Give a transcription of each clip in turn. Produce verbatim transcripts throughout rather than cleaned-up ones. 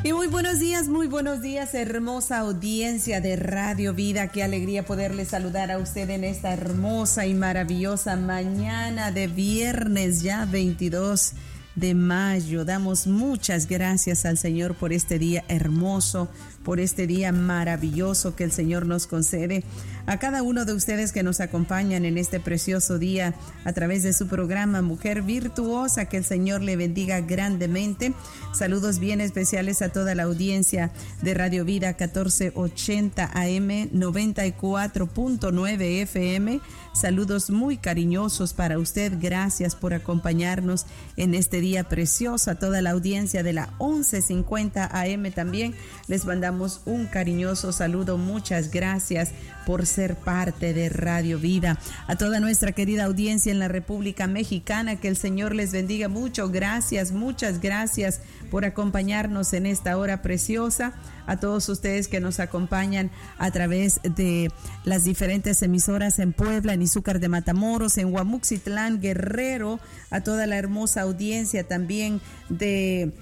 Y muy buenos días, muy buenos días, hermosa audiencia de Radio Vida. Qué alegría poderle saludar a usted en esta hermosa y maravillosa mañana de viernes, ya veintidós de mayo. Damos muchas gracias al Señor por este día hermoso, por este día maravilloso que el Señor nos concede. A cada uno de ustedes que nos acompañan en este precioso día a través de su programa Mujer Virtuosa, que el Señor le bendiga grandemente. Saludos bien especiales a toda la audiencia de Radio Vida catorce ochenta A M, noventa y cuatro punto nueve F M. Saludos muy cariñosos para usted. Gracias por acompañarnos en este día precioso. A toda la audiencia de la once cincuenta A M también les mandamos un cariñoso saludo. Muchas gracias por ser parte de Radio Vida. A toda nuestra querida audiencia en la República Mexicana, que el Señor les bendiga mucho. Gracias, muchas gracias por acompañarnos en esta hora preciosa. A todos ustedes que nos acompañan a través de las diferentes emisoras en Puebla, en Izúcar de Matamoros, en Guamuxitlán, Guerrero, a toda la hermosa audiencia también de...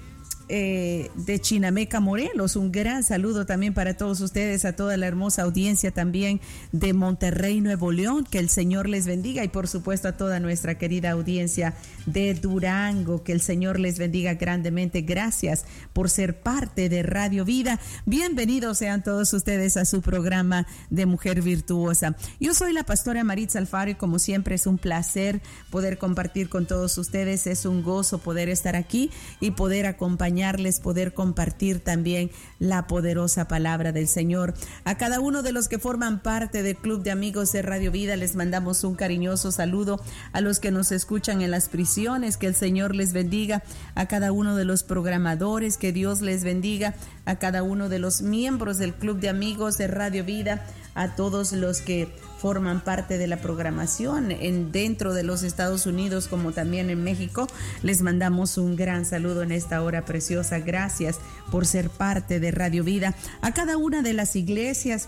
Eh, de Chinameca, Morelos. Un gran saludo también para todos ustedes, a toda la hermosa audiencia también de Monterrey, Nuevo León, que el Señor les bendiga, y por supuesto a toda nuestra querida audiencia de Durango, que el Señor les bendiga grandemente. Gracias por ser parte de Radio Vida. Bienvenidos sean todos ustedes a su programa de Mujer Virtuosa. Yo soy la pastora Maritza Alfaro y como siempre es un placer poder compartir con todos ustedes. Es un gozo poder estar aquí y poder acompañar poder compartir también la poderosa palabra del Señor. A cada uno de los que forman parte del Club de Amigos de Radio Vida les mandamos un cariñoso saludo. A los que nos escuchan en las prisiones, que el Señor les bendiga. A cada uno de los programadores, que Dios les bendiga. A cada uno de los miembros del Club de Amigos de Radio Vida. A todos los que forman parte de la programación en dentro de los Estados Unidos como también en México, les mandamos un gran saludo en esta hora preciosa. Gracias por ser parte de Radio Vida. A cada una de las iglesias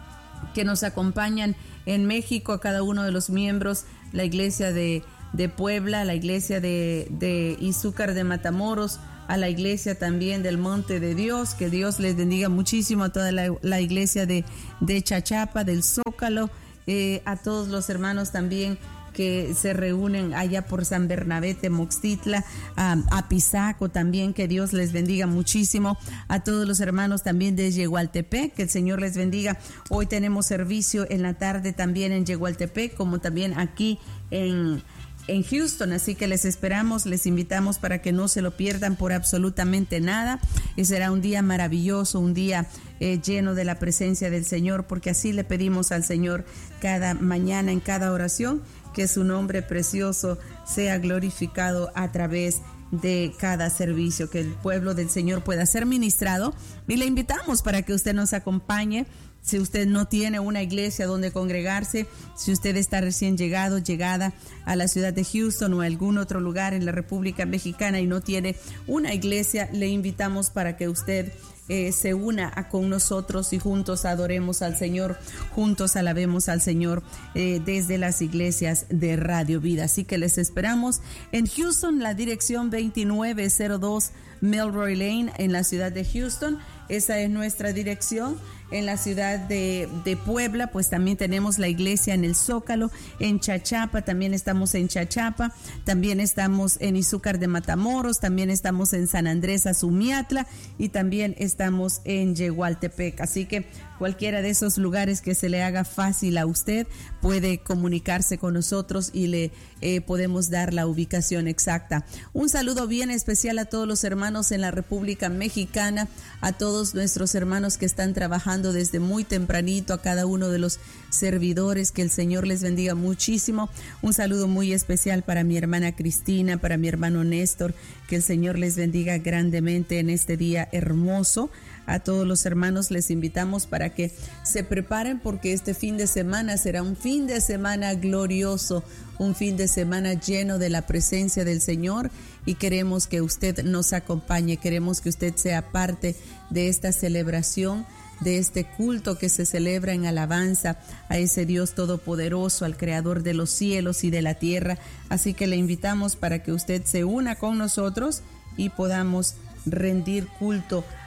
que nos acompañan en México, a cada uno de los miembros, la iglesia de, de Puebla, la iglesia de, de Izúcar de Matamoros, a la iglesia también del Monte de Dios, que Dios les bendiga muchísimo, a toda la, la iglesia de, de Chachapa, del Zócalo, eh, a todos los hermanos también que se reúnen allá por San Bernabé, Temoxtitla, a, a Pisaco también, que Dios les bendiga muchísimo. A todos los hermanos también de Yegualtepec, que el Señor les bendiga. Hoy tenemos servicio en la tarde también en Yegualtepec, como también aquí en... en Houston, así que les esperamos, les invitamos para que no se lo pierdan por absolutamente nada. Y será un día maravilloso, un día eh, lleno de la presencia del Señor, porque así le pedimos al Señor cada mañana en cada oración, que su nombre precioso sea glorificado a través de cada servicio, que el pueblo del Señor pueda ser ministrado. Y le invitamos para que usted nos acompañe. Si usted no tiene una iglesia donde congregarse, si usted está recién llegado, llegada a la ciudad de Houston o a algún otro lugar en la República Mexicana y no tiene una iglesia, le invitamos para que usted eh, se una a con nosotros y juntos adoremos al Señor, juntos alabemos al Señor eh, desde las iglesias de Radio Vida. Así que les esperamos en Houston, la dirección veintinueve cero dos Milroy Lane en la ciudad de Houston. Esa es nuestra dirección. En la ciudad de, de Puebla, pues también tenemos la iglesia en el Zócalo. En Chachapa, también estamos en Chachapa. También estamos en Izúcar de Matamoros. También estamos en San Andrés Azumiatla. Y también estamos en Yegualtepec. Así que cualquiera de esos lugares que se le haga fácil a usted, puede comunicarse con nosotros y le eh, podemos dar la ubicación exacta. Un saludo bien especial a todos los hermanos en la República Mexicana, a todos nuestros hermanos que están trabajando desde muy tempranito, a cada uno de los servidores, que el Señor les bendiga muchísimo. Un saludo muy especial para mi hermana Cristina, para mi hermano Néstor, que el Señor les bendiga grandemente en este día hermoso. A todos los hermanos les invitamos para que se preparen, porque este fin de semana será un fin de semana glorioso, un fin de semana lleno de la presencia del Señor, y queremos que usted nos acompañe, queremos que usted sea parte de esta celebración, de este culto que se celebra en alabanza a ese Dios todopoderoso, al creador de los cielos y de la tierra. Así que le invitamos para que usted se una con nosotros y podamos rendir culto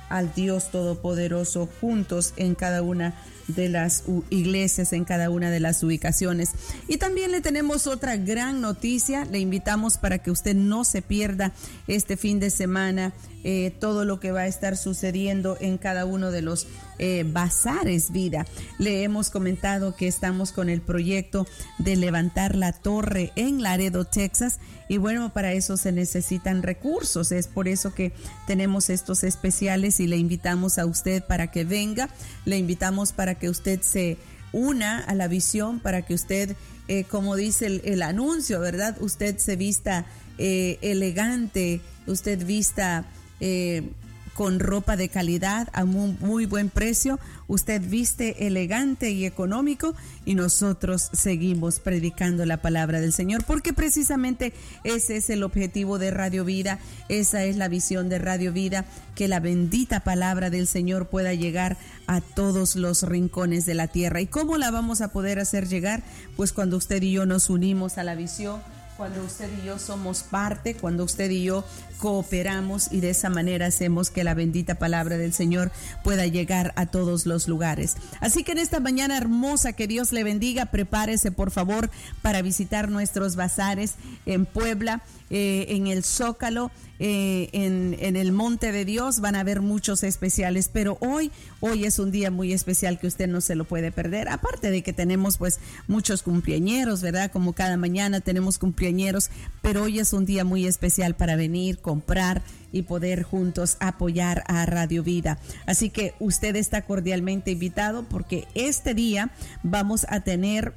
al Dios Todopoderoso juntos en cada una de las iglesias, en cada una de las ubicaciones. Y también le tenemos otra gran noticia. Le invitamos para que usted no se pierda este fin de semana eh, todo lo que va a estar sucediendo en cada uno de los eh, bazares vida. Le hemos comentado que estamos con el proyecto de levantar la torre en Laredo, Texas, y bueno, para eso se necesitan recursos. Es por eso que tenemos estos especiales y le invitamos a usted para que venga. Le invitamos para que usted se una a la visión, para que usted, eh, como dice el, el anuncio, ¿verdad? Usted se vista eh, elegante, usted vista eh, con ropa de calidad a muy, muy buen precio, usted viste elegante y económico, y nosotros seguimos predicando la palabra del Señor, porque precisamente ese es el objetivo de Radio Vida, esa es la visión de Radio Vida, que la bendita palabra del Señor pueda llegar a todos los rincones de la tierra. ¿Y cómo la vamos a poder hacer llegar? Pues cuando usted y yo nos unimos a la visión, cuando usted y yo somos parte, cuando usted y yo cooperamos, y de esa manera hacemos que la bendita palabra del Señor pueda llegar a todos los lugares. Así que en esta mañana hermosa, que Dios le bendiga, prepárese por favor para visitar nuestros bazares en Puebla, eh, en el Zócalo, eh, en, en el Monte de Dios. Van a haber muchos especiales, pero hoy, hoy es un día muy especial que usted no se lo puede perder. Aparte de que tenemos pues muchos cumpleañeros, ¿verdad? Como cada mañana tenemos cumpleañeros, pero hoy es un día muy especial para venir, comprar y poder juntos apoyar a Radio Vida. Así que usted está cordialmente invitado, porque este día vamos a tener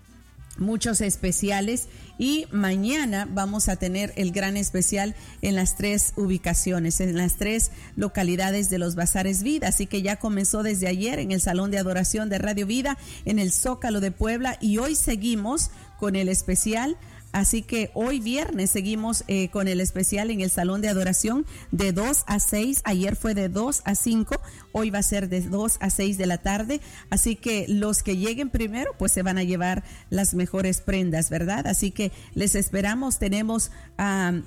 muchos especiales, y mañana vamos a tener el gran especial en las tres ubicaciones, en las tres localidades de los Bazares Vida. Así que ya comenzó desde ayer en el Salón de Adoración de Radio Vida, en el Zócalo de Puebla, y hoy seguimos con el especial. Así que hoy viernes seguimos eh, con el especial en el Salón de Adoración de dos a seis. Ayer fue de dos a cinco, hoy va a ser de dos a seis de la tarde. Así que los que lleguen primero pues se van a llevar las mejores prendas, ¿verdad? Así que les esperamos. Tenemos um,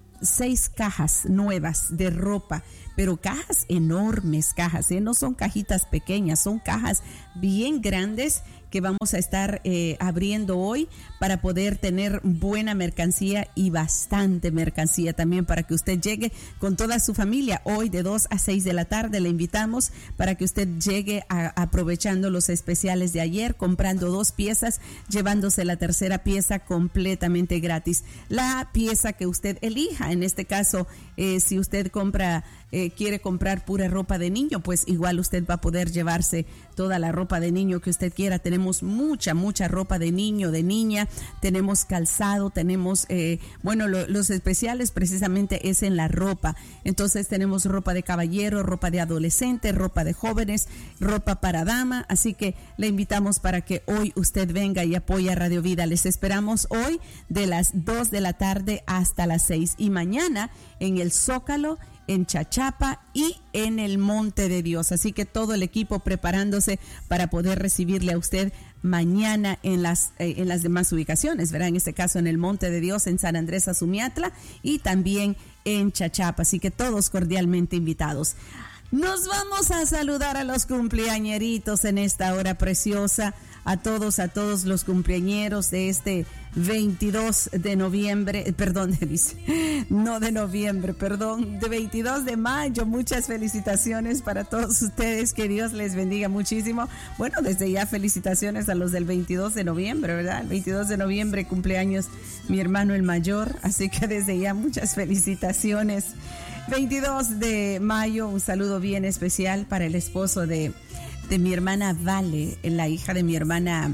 seis cajas nuevas de ropa, pero cajas enormes, cajas, ¿eh? No son cajitas pequeñas, son cajas bien grandes que vamos a estar eh, abriendo hoy para poder tener buena mercancía y bastante mercancía también, para que usted llegue con toda su familia. Hoy de dos a seis de la tarde le invitamos para que usted llegue a, aprovechando los especiales de ayer, comprando dos piezas, llevándose la tercera pieza completamente gratis. La pieza que usted elija, en este caso, eh, si usted compra Eh, quiere comprar pura ropa de niño, pues igual usted va a poder llevarse toda la ropa de niño que usted quiera. Tenemos mucha, mucha ropa de niño, de niña, tenemos calzado, tenemos, eh, bueno, lo, los especiales precisamente es en la ropa. Entonces tenemos ropa de caballero, ropa de adolescente, ropa de jóvenes, ropa para dama. Así que le invitamos para que hoy usted venga y apoye a Radio Vida. Les esperamos hoy de las dos de la tarde hasta las seis, y mañana en el Zócalo, en Chachapa y en el Monte de Dios. Así que todo el equipo preparándose para poder recibirle a usted mañana en las, eh, en las demás ubicaciones, ¿verdad? En este caso en el Monte de Dios, en San Andrés Azumiatla, y también en Chachapa. Así que todos cordialmente invitados. Nos vamos a saludar a los cumpleañeritos en esta hora preciosa, a todos, a todos los cumpleañeros de este veintidós de noviembre, perdón, dice, no de noviembre, perdón, de veintidós de mayo. Muchas felicitaciones para todos ustedes, que Dios les bendiga muchísimo. Bueno, desde ya felicitaciones a los del veintidós de noviembre, ¿verdad? El veintidós de noviembre cumpleaños mi hermano el mayor, así que desde ya muchas felicitaciones. veintidós de mayo, un saludo bien especial para el esposo de, de mi hermana Vale, la hija de mi hermana,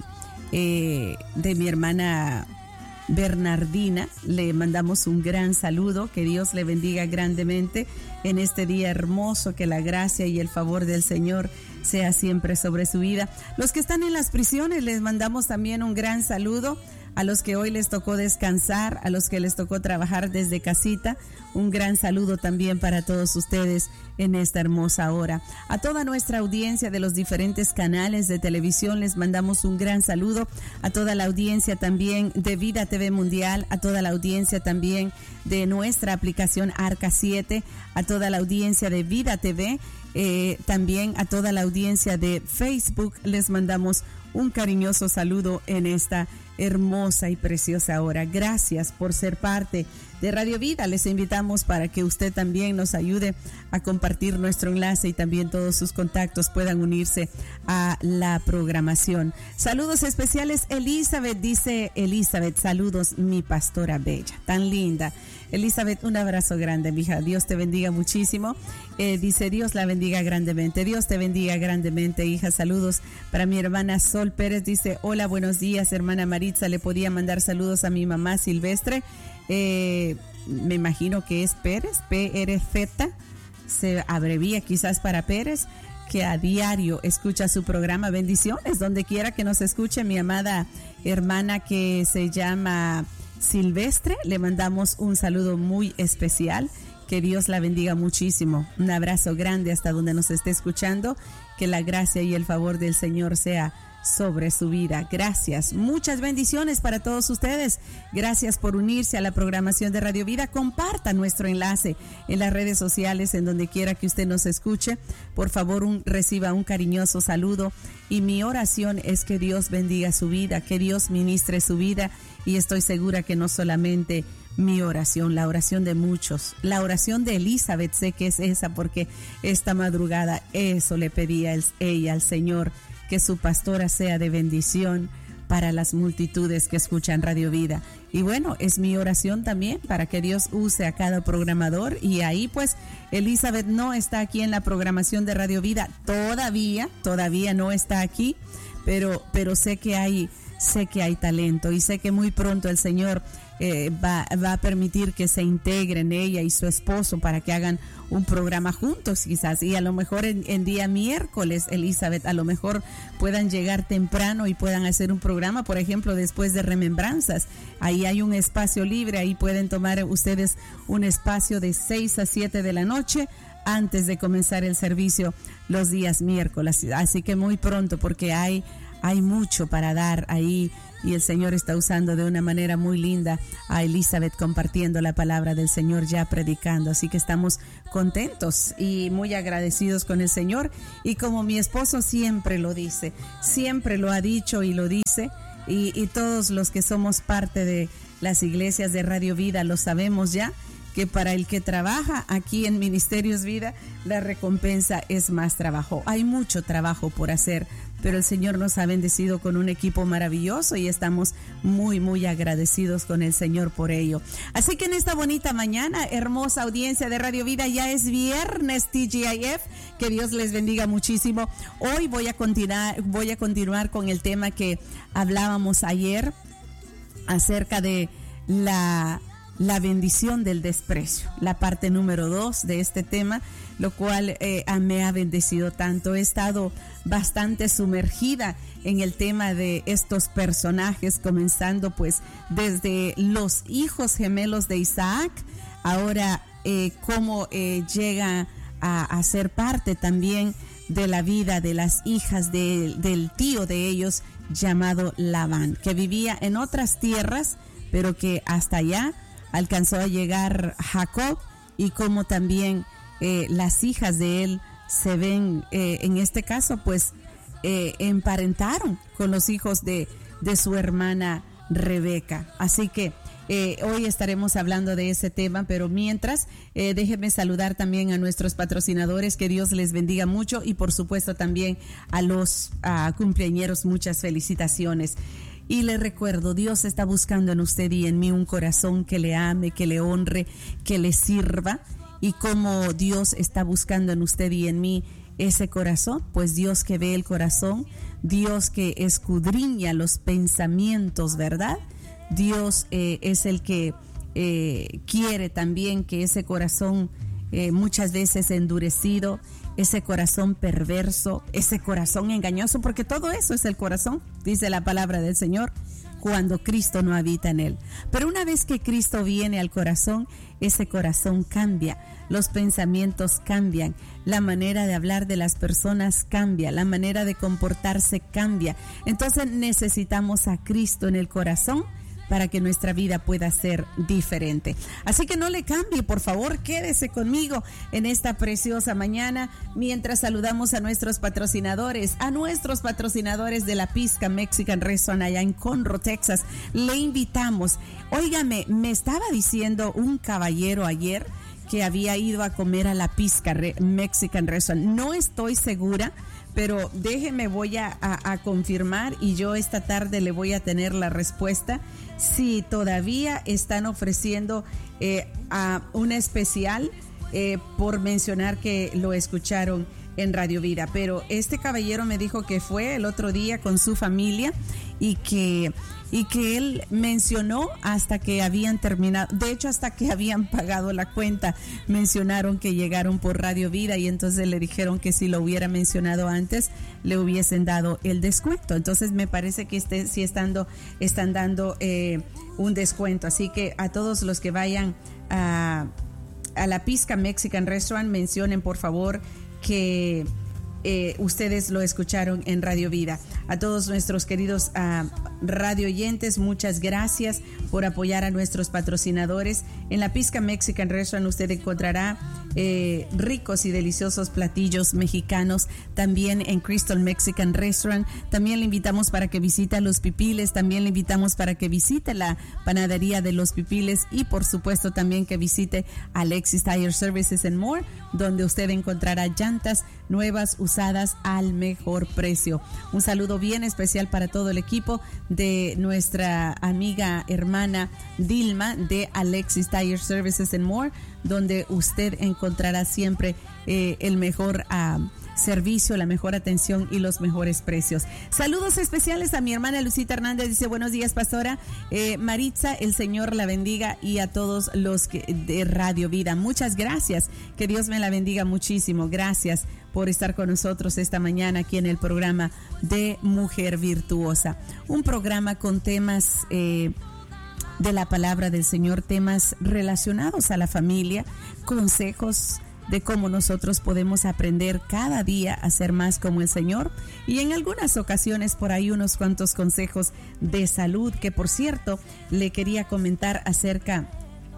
eh, de mi hermana Bernardina. Le mandamos un gran saludo, que Dios le bendiga grandemente en este día hermoso, que la gracia y el favor del Señor sea siempre sobre su vida. Los que están en las prisiones, les mandamos también un gran saludo a los que hoy les tocó descansar, a los que les tocó trabajar desde casita, un gran saludo también para todos ustedes en esta hermosa hora. A toda nuestra audiencia de los diferentes canales de televisión les mandamos un gran saludo, a toda la audiencia también de Vida T V Mundial, a toda la audiencia también de nuestra aplicación Arca siete, a toda la audiencia de Vida T V, eh, también a toda la audiencia de Facebook les mandamos un cariñoso saludo en esta hermosa y preciosa hora. Gracias por ser parte de Radio Vida. Les invitamos para que usted también nos ayude a compartir nuestro enlace y también todos sus contactos puedan unirse a la programación. Saludos especiales, Elizabeth, dice Elizabeth, saludos mi pastora bella, tan linda. Elizabeth, un abrazo grande, mija. Dios te bendiga muchísimo. Eh, dice, Dios la bendiga grandemente. Dios te bendiga grandemente, hija. Saludos para mi hermana Sol Pérez. Dice, hola, buenos días, hermana Maritza. Le podía mandar saludos a mi mamá Silvestre. Eh, me imagino que es Pérez, P R Z. Se abrevia quizás para Pérez, que a diario escucha su programa. Bendiciones, donde quiera que nos escuche mi amada hermana que se llama Silvestre, le mandamos un saludo muy especial, que Dios la bendiga muchísimo, un abrazo grande hasta donde nos esté escuchando, que la gracia y el favor del Señor sea sobre su vida. Gracias, muchas bendiciones para todos ustedes. Gracias por unirse a la programación de Radio Vida. Comparta nuestro enlace en las redes sociales, en donde quiera que usted nos escuche. Por favor, un, reciba un cariñoso saludo, y mi oración es que Dios bendiga su vida, que Dios ministre su vida, y estoy segura que no solamente mi oración, la oración de muchos, la oración de Elizabeth, sé que es esa, porque esta madrugada eso le pedía el, ella al Señor, que su pastora sea de bendición para las multitudes que escuchan Radio Vida. Y bueno, es mi oración también para que Dios use a cada programador. Y ahí pues Elizabeth no está aquí en la programación de Radio Vida todavía, todavía no está aquí, pero, pero sé que hay, sé que hay talento, y sé que muy pronto el Señor Eh, va, va a permitir que se integren ella y su esposo para que hagan un programa juntos quizás, y a lo mejor en, en día miércoles, Elizabeth, a lo mejor puedan llegar temprano y puedan hacer un programa, por ejemplo, después de Remembranzas. Ahí hay un espacio libre, ahí pueden tomar ustedes un espacio de seis a siete de la noche antes de comenzar el servicio los días miércoles. Así que muy pronto, porque hay, hay mucho para dar ahí, y el Señor está usando de una manera muy linda a Elizabeth compartiendo la palabra del Señor, ya predicando. Así que estamos contentos y muy agradecidos con el Señor. Y como mi esposo siempre lo dice, siempre lo ha dicho y lo dice, y, y todos los que somos parte de las iglesias de Radio Vida lo sabemos ya, que para el que trabaja aquí en Ministerios Vida, la recompensa es más trabajo. Hay mucho trabajo por hacer, pero el Señor nos ha bendecido con un equipo maravilloso y estamos muy, muy agradecidos con el Señor por ello. Así que en esta bonita mañana, hermosa audiencia de Radio Vida, ya es viernes T G I F, que Dios les bendiga muchísimo. Hoy voy a continuar, voy a continuar con el tema que hablábamos ayer acerca de la... la bendición del desprecio, la parte número dos de este tema, lo cual eh, me ha bendecido tanto. He estado bastante sumergida en el tema de estos personajes, comenzando pues desde los hijos gemelos de Isaac, ahora eh, cómo eh, llega a, a ser parte también de la vida de las hijas de, del tío de ellos, llamado Labán, que vivía en otras tierras, pero que hasta allá alcanzó a llegar Jacob, y como también eh, las hijas de él se ven, eh, en este caso, pues eh, emparentaron con los hijos de, de su hermana Rebeca. Así que eh, hoy estaremos hablando de ese tema, pero mientras, eh, déjenme saludar también a nuestros patrocinadores, que Dios les bendiga mucho, y por supuesto también a los a cumpleañeros, muchas felicitaciones. Y le recuerdo, Dios está buscando en usted y en mí un corazón que le ame, que le honre, que le sirva. Y como Dios está buscando en usted y en mí ese corazón, pues Dios que ve el corazón, Dios que escudriña los pensamientos, ¿verdad? Dios eh, es el que eh, quiere también que ese corazón eh, muchas veces endurecido, ese corazón perverso, ese corazón engañoso, porque todo eso es el corazón, dice la palabra del Señor, cuando Cristo no habita en él. Pero una vez que Cristo viene al corazón, ese corazón cambia, los pensamientos cambian, la manera de hablar de las personas cambia, la manera de comportarse cambia. Entonces necesitamos a Cristo en el corazón para que nuestra vida pueda ser diferente. Así que no le cambie, por favor, quédese conmigo en esta preciosa mañana mientras saludamos a nuestros patrocinadores, a nuestros patrocinadores de la Pizca Mexican Restaurant allá en Conroe, Texas. Le invitamos. Óigame, me estaba diciendo un caballero ayer que había ido a comer a la Pizca Mexican Restaurant. No estoy segura, pero déjeme, voy a, a, a confirmar y yo esta tarde le voy a tener la respuesta si todavía están ofreciendo eh, a un especial eh, por mencionar que lo escucharon en Radio Vida. Pero este caballero me dijo que fue el otro día con su familia y que, y que él mencionó hasta que habían terminado, de hecho hasta que habían pagado la cuenta, mencionaron que llegaron por Radio Vida y entonces le dijeron que si lo hubiera mencionado antes le hubiesen dado el descuento. Entonces me parece que este, sí estando, están dando eh, un descuento, así que a todos los que vayan a, a la Pizca Mexican Restaurant, mencionen por favor que eh, ustedes lo escucharon en Radio Vida. A todos nuestros queridos uh, radio oyentes, muchas gracias por apoyar a nuestros patrocinadores. En la Pizca Mexican Restaurant usted encontrará eh, ricos y deliciosos platillos mexicanos. También en Crystal Mexican Restaurant. También le invitamos para que visite Los Pipiles. También le invitamos para que visite la panadería de Los Pipiles. Y por supuesto también que visite Alexis Tire Services and More, donde usted encontrará llantas nuevas, usadas al mejor precio. Un saludo bien especial para todo el equipo de nuestra amiga hermana Dilma de Alexis Tire Services and More, donde usted encontrará siempre eh, el mejor uh, servicio, la mejor atención y los mejores precios. Saludos especiales a mi hermana Lucita Hernández, dice buenos días pastora, eh, Maritza, el Señor la bendiga, y a todos los que, de Radio Vida, muchas gracias, que Dios me la bendiga muchísimo, gracias por estar con nosotros esta mañana aquí en el programa de Mujer Virtuosa, un programa con temas eh, de la palabra del Señor, temas relacionados a la familia, consejos de cómo nosotros podemos aprender cada día a ser más como el Señor, y en algunas ocasiones por ahí unos cuantos consejos de salud, que por cierto le quería comentar acerca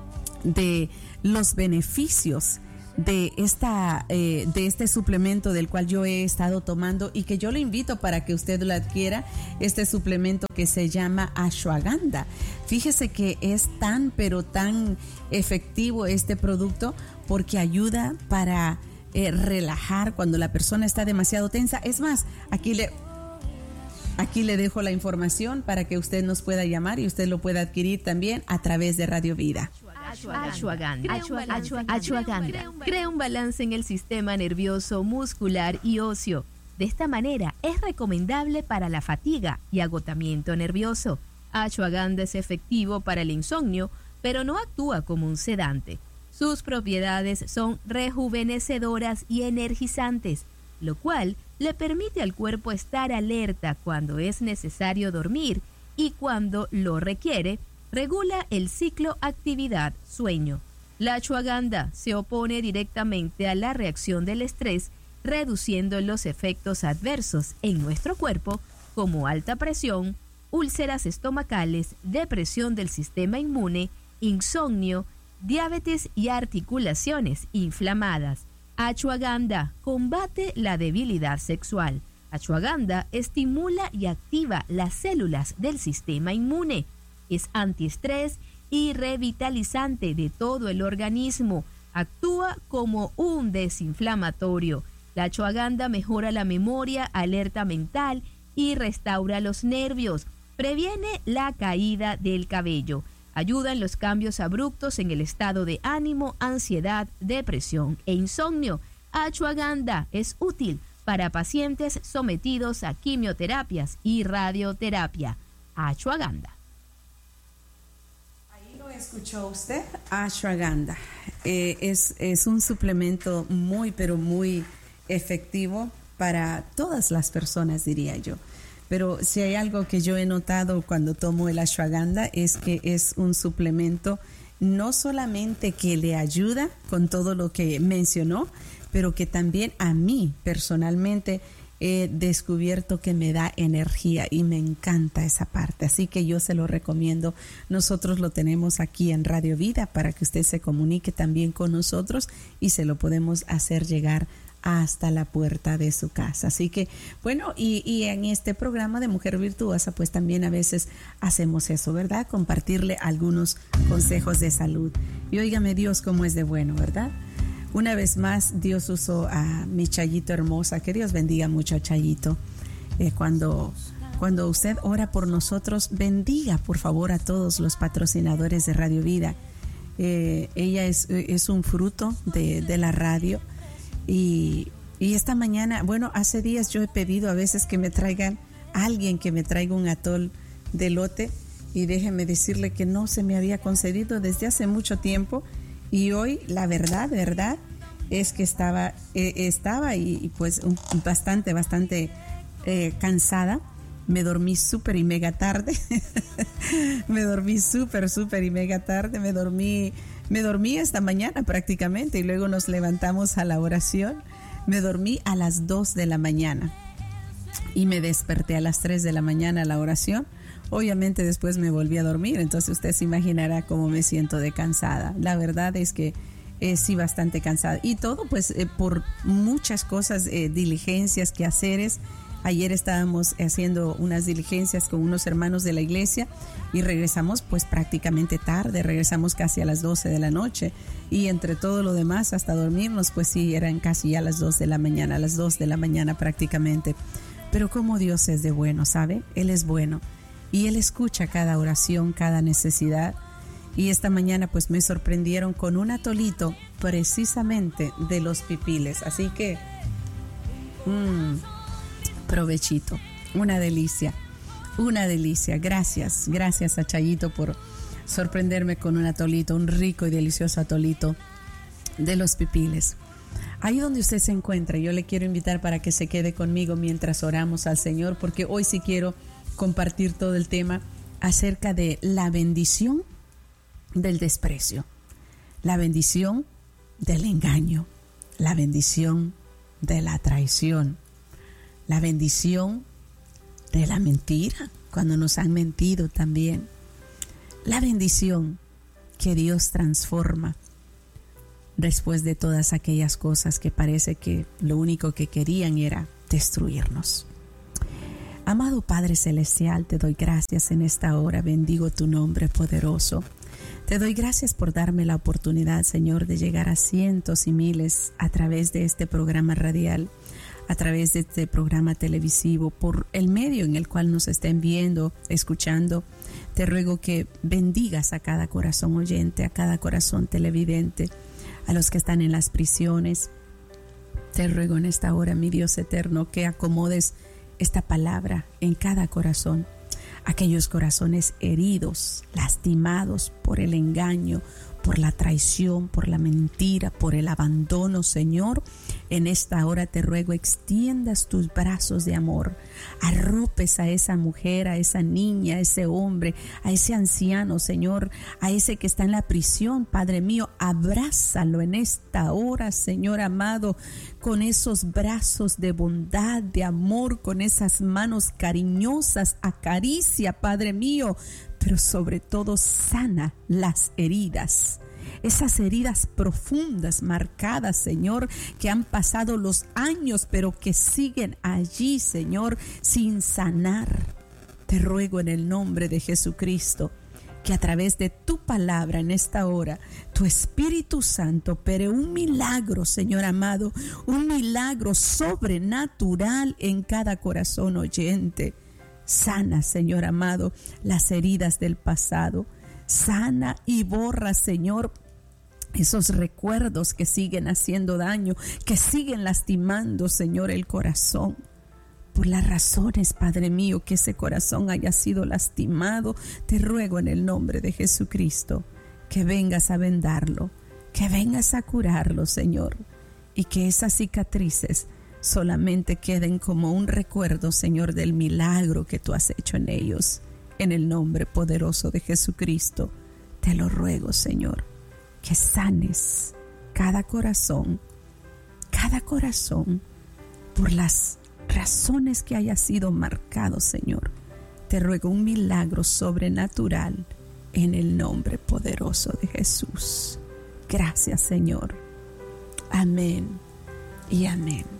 de los beneficios de esta eh, de este suplemento del cual yo he estado tomando y que yo le invito para que usted lo adquiera, este suplemento que se llama ashwagandha. Fíjese que es tan pero tan efectivo este producto porque ayuda para eh, relajar cuando la persona está demasiado tensa. Es más, aquí le Aquí le dejo la información para que usted nos pueda llamar y usted lo pueda adquirir también a través de Radio Vida. Ashwagandha. Ashwagandha crea un balance en el sistema nervioso, muscular y óseo. De esta manera es recomendable para la fatiga y agotamiento nervioso. Ashwagandha es efectivo para el insomnio, pero no actúa como un sedante. Sus propiedades son rejuvenecedoras y energizantes, lo cual le permite al cuerpo estar alerta cuando es necesario dormir y cuando lo requiere, regula el ciclo actividad-sueño. La ashwagandha se opone directamente a la reacción del estrés, reduciendo los efectos adversos en nuestro cuerpo como alta presión, úlceras estomacales, depresión del sistema inmune, insomnio, diabetes y articulaciones inflamadas. Ashwagandha combate la debilidad sexual. Ashwagandha estimula y activa las células del sistema inmune. Es antiestrés y revitalizante de todo el organismo. Actúa como un desinflamatorio. La ashwagandha mejora la memoria, alerta mental y restaura los nervios. Previene la caída del cabello. Ayuda en los cambios abruptos en el estado de ánimo, ansiedad, depresión e insomnio. Ashwagandha es útil para pacientes sometidos a quimioterapias y radioterapia. Ashwagandha. ¿Escuchó usted? Ashwagandha eh, es, es un suplemento muy, pero muy efectivo para todas las personas, diría yo. Pero si hay algo que yo he notado cuando tomo el ashwagandha es que es un suplemento no solamente que le ayuda con todo lo que mencionó, pero que también a mí personalmente he descubierto que me da energía y me encanta esa parte, así que yo se lo recomiendo. Nosotros lo tenemos aquí en Radio Vida para que usted se comunique también con nosotros y se lo podemos hacer llegar hasta la puerta de su casa. Así que bueno, y, y en este programa de Mujer Virtuosa pues también a veces hacemos eso, ¿verdad? Compartirle algunos consejos de salud. Y óigame Dios cómo es de bueno, ¿verdad? Una vez más, Dios usó a mi Chayito hermosa. Que Dios bendiga mucho a Chayito. Eh, cuando, cuando usted ora por nosotros, bendiga por favor a todos los patrocinadores de Radio Vida. Eh, ella es, es un fruto de, de la radio. Y, y esta mañana, bueno, hace días yo he pedido a veces que me traigan alguien que me traiga un atol de elote. Y déjeme decirle que no se me había concedido desde hace mucho tiempo. Y hoy, la verdad, verdad, es que estaba, eh, estaba y, y pues un, bastante, bastante eh, cansada. Me dormí súper y mega tarde. me dormí súper, súper y mega tarde. Me dormí, me dormí esta mañana prácticamente y luego nos levantamos a la oración. Me dormí a las dos de la mañana y me desperté a las tres de la mañana a la oración. Obviamente después me volví a dormir, entonces usted se imaginará cómo me siento de cansada. La verdad es que eh, sí, bastante cansada. Y todo pues eh, por muchas cosas, eh, diligencias, quehaceres. Ayer estábamos haciendo unas diligencias con unos hermanos de la iglesia y regresamos pues prácticamente tarde, regresamos casi a las doce de la noche. Y entre todo lo demás hasta dormirnos pues sí, eran casi ya las dos de la mañana, a las dos de la mañana prácticamente. Pero como Dios es de bueno, ¿sabe? Él es bueno. Y Él escucha cada oración, cada necesidad. Y esta mañana pues me sorprendieron con un atolito precisamente de los pipiles. Así que, mmm, provechito, una delicia, una delicia. Gracias, gracias a Chayito por sorprenderme con un atolito, un rico y delicioso atolito de los pipiles. Ahí donde usted se encuentra, yo le quiero invitar para que se quede conmigo mientras oramos al Señor, porque hoy sí quiero compartir todo el tema acerca de la bendición del desprecio, la bendición del engaño, la bendición de la traición, la bendición de la mentira, cuando nos han mentido también, la bendición que Dios transforma después de todas aquellas cosas que parece que lo único que querían era destruirnos. Amado Padre Celestial, te doy gracias en esta hora, bendigo tu nombre poderoso. Te doy gracias por darme la oportunidad, Señor, de llegar a cientos y miles a través de este programa radial, a través de este programa televisivo, por el medio en el cual nos estén viendo, escuchando. Te ruego que bendigas a cada corazón oyente, a cada corazón televidente, a los que están en las prisiones. Te ruego en esta hora, mi Dios eterno, que acomodes esta palabra en cada corazón, aquellos corazones heridos, lastimados por el engaño, por la traición, por la mentira, por el abandono, Señor. En esta hora te ruego extiendas tus brazos de amor, arropes a esa mujer, a esa niña, a ese hombre, a ese anciano, Señor, a ese que está en la prisión, Padre mío, abrázalo en esta hora, Señor amado, con esos brazos de bondad, de amor, con esas manos cariñosas, acaricia, Padre mío, pero sobre todo sana las heridas, esas heridas profundas, marcadas, Señor, que han pasado los años, pero que siguen allí, Señor, sin sanar. Te ruego en el nombre de Jesucristo, que a través de tu palabra en esta hora, tu Espíritu Santo opere un milagro, Señor amado, un milagro sobrenatural en cada corazón oyente. Sana, Señor amado, las heridas del pasado. Sana y borra, Señor, esos recuerdos que siguen haciendo daño, que siguen lastimando, Señor, el corazón. Por las razones, Padre mío, que ese corazón haya sido lastimado, te ruego en el nombre de Jesucristo que vengas a vendarlo, que vengas a curarlo, Señor, y que esas cicatrices solamente queden como un recuerdo, Señor, del milagro que tú has hecho en ellos. En el nombre poderoso de Jesucristo, te lo ruego, Señor, que sanes cada corazón, cada corazón, por las razones que haya sido marcado, Señor. Te ruego un milagro sobrenatural en el nombre poderoso de Jesús. Gracias, Señor. Amén y amén.